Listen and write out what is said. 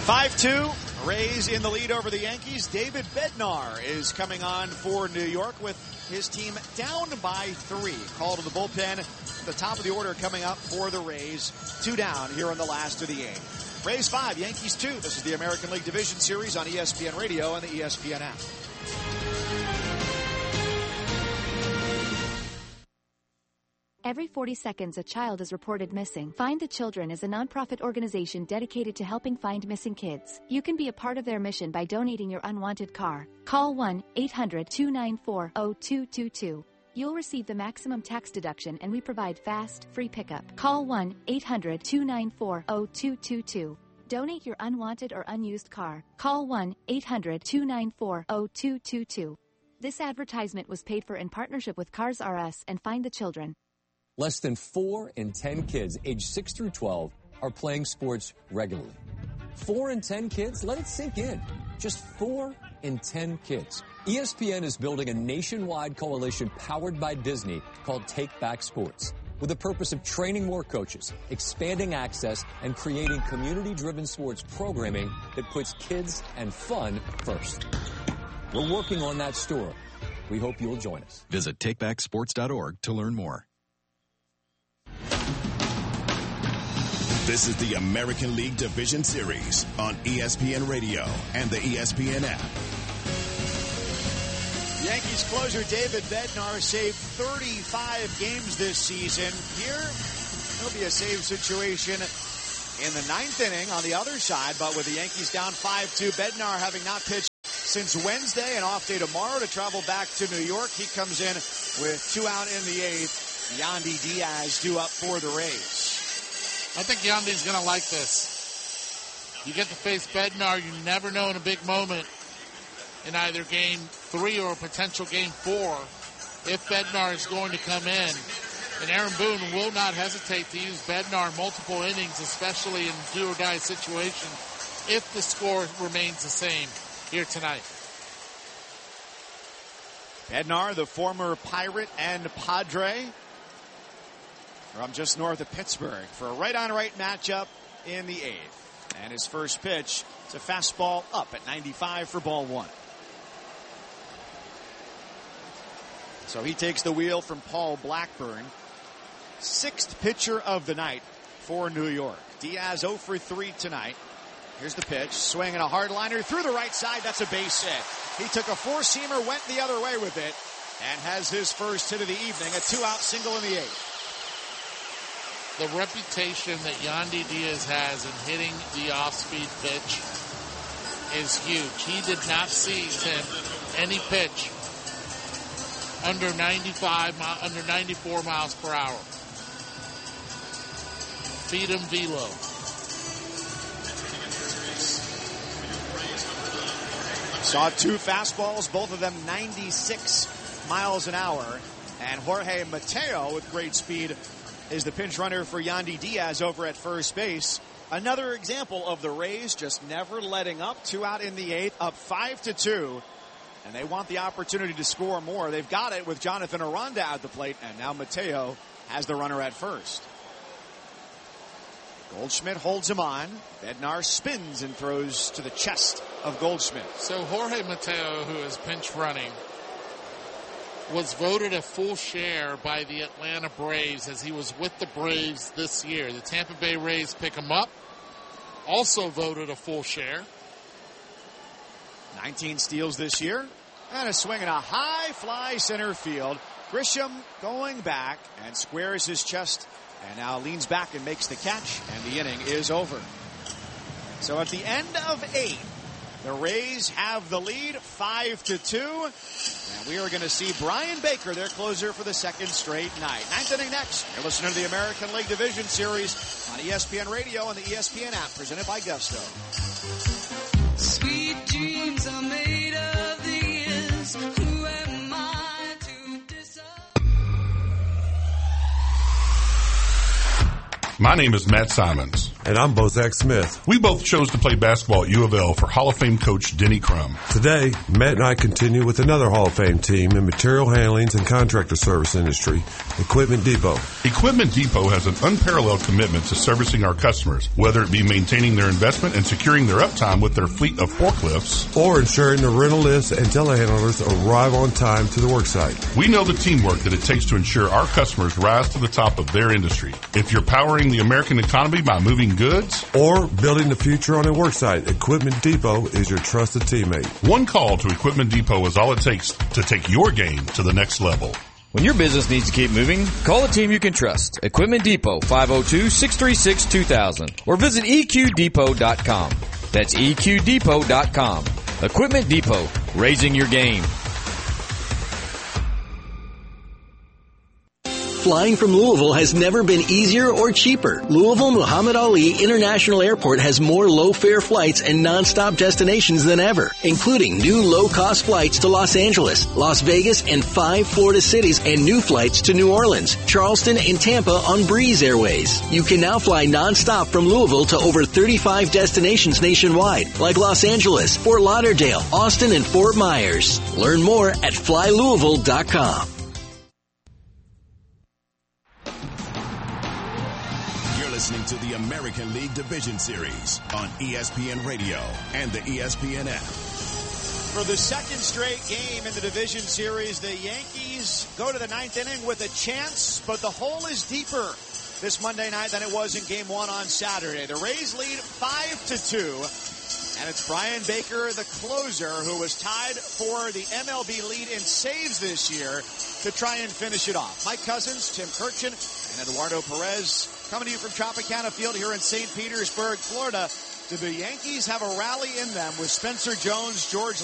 5-2, Rays in the lead over the Yankees. David Bednar is coming on for New York with his team down by 3. Call to the bullpen at the top of the order coming up for the Rays. 2 down here in the last of the 8th. Rays 5, Yankees 2. This is the American League Division Series on ESPN Radio and the ESPN app. Every 40 seconds, a child is reported missing. Find the Children is a nonprofit organization dedicated to helping find missing kids. You can be a part of their mission by donating your unwanted car. Call 1-800-294-0222. You'll receive the maximum tax deduction, and we provide fast, free pickup. Call 1-800-294-0222. Donate your unwanted or unused car. Call 1-800-294-0222. This advertisement was paid for in partnership with Cars R Us and Find the Children. Less than 4 in 10 kids aged 6 through 12 are playing sports regularly. 4 in 10 kids? Let it sink in. Just 4 in 10 kids. ESPN is building a nationwide coalition powered by Disney called Take Back Sports, with the purpose of training more coaches, expanding access, and creating community-driven sports programming that puts kids and fun first. We're working on that story. We hope you'll join us. Visit takebacksports.org to learn more. This is the American League Division Series on ESPN Radio and the ESPN app. Yankees closer David Bednar saved 35 games this season. Here, it'll be a save situation in the 9th inning on the other side, but with the Yankees down 5-2, Bednar having not pitched since Wednesday, an off day tomorrow to travel back to New York. He comes in with 2 out in the 8th. Yandy Diaz due up for the Rays. I think Yandy's going to like this. You get to face Bednar, you never know in a big moment in either Game 3 or potential Game 4 if Bednar is going to come in. And Aaron Boone will not hesitate to use Bednar multiple innings, especially in do-or-die situations, if the score remains the same here tonight. Bednar, the former Pirate and Padre, from just north of Pittsburgh, for a right-on-right matchup in the 8th. And his first pitch is a fastball up at 95 for ball 1. So he takes the wheel from Paul Blackburn. 6th pitcher of the night for New York. Diaz 0 for 3 tonight. Here's the pitch. Swinging a hard liner through the right side. That's a base hit. He took a 4-seamer, went the other way with it, and has his first hit of the evening. A 2-out single in the 8th. The reputation that Yandy Diaz has in hitting the off-speed pitch is huge. He did not see any pitch under 94 miles per hour. Feed him velo. Saw 2 fastballs, both of them 96 miles an hour. And Jorge Mateo with great speed is the pinch runner for Yandy Diaz over at first base. Another example of the Rays just never letting up. 2 out in the 8th, up 5-2. And they want the opportunity to score more. They've got it with Jonathan Aranda at the plate, and now Mateo has the runner at first. Goldschmidt holds him on. Bednar spins and throws to the chest of Goldschmidt. So Jorge Mateo, who is pinch running, was voted a full share by the Atlanta Braves as he was with the Braves this year. The Tampa Bay Rays pick him up. Also voted a full share. 19 steals this year. And a swing and a high fly center field. Grisham going back and squares his chest and now leans back and makes the catch. And the inning is over. So at the end of 8, the Rays have the lead 5-2. And we are going to see Brian Baker, their closer, for the second straight night. 9th inning next. You're listening to the American League Division Series on ESPN Radio and the ESPN app, presented by Gusto. Sweet dreams are made of these. Who am I to disagree? My name is Matt Simons. And I'm Bozak Smith. We both chose to play basketball at U of L for Hall of Fame coach Denny Crum. Today, Matt and I continue with another Hall of Fame team in material handlings and contractor service industry, Equipment Depot. Equipment Depot has an unparalleled commitment to servicing our customers, whether it be maintaining their investment and securing their uptime with their fleet of forklifts, or ensuring the rental lifts and telehandlers arrive on time to the worksite. We know the teamwork that it takes to ensure our customers rise to the top of their industry. If you're powering the American economy by moving goods or building the future on a worksite, Equipment Depot is your trusted teammate. One call to Equipment Depot is all it takes to take your game to the next level. When your business needs to keep moving, call a team you can trust. Equipment Depot, 502-636-2000. Or visit EQDepot.com. That's EQDepot.com. Equipment Depot, raising your game. Flying from Louisville has never been easier or cheaper. Louisville Muhammad Ali International Airport has more low-fare flights and non-stop destinations than ever, including new low-cost flights to Los Angeles, Las Vegas, and 5 Florida cities, and new flights to New Orleans, Charleston, and Tampa on Breeze Airways. You can now fly non-stop from Louisville to over 35 destinations nationwide, like Los Angeles, Fort Lauderdale, Austin, and Fort Myers. Learn more at flylouisville.com. Listening to the American League Division Series on ESPN Radio and the ESPN app. For the second straight game in the Division Series, the Yankees go to the ninth inning with a chance, but the hole is deeper this Monday night than it was in Game 1 on Saturday. The Rays lead 5-2, and it's Brian Baker, the closer, who was tied for the MLB lead in saves this year to try and finish it off. Mike Cousins, Tim Kirchin, and Eduardo Perez coming to you from Tropicana Field here in St. Petersburg, Florida. Do the Yankees have a rally in them with Spencer Jones, George